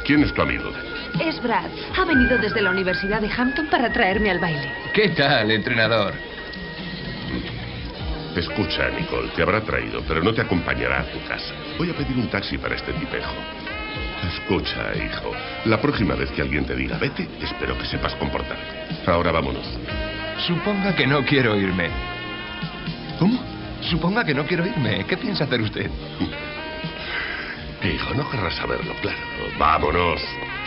¿Quién es tu amigo? Es Brad. Ha venido desde la Universidad de Hampton para traerme al baile. ¿Qué tal, entrenador? Escucha, Nicole, te habrá traído, pero no te acompañará a tu casa. Voy a pedir un taxi para este tipejo. Escucha, hijo. La próxima vez que alguien te diga vete, espero que sepas comportarte. Ahora vámonos. Suponga que no quiero irme. ¿Cómo? Suponga que no quiero irme. ¿Qué piensa hacer usted? Hijo, no querrás saberlo, claro. Vámonos.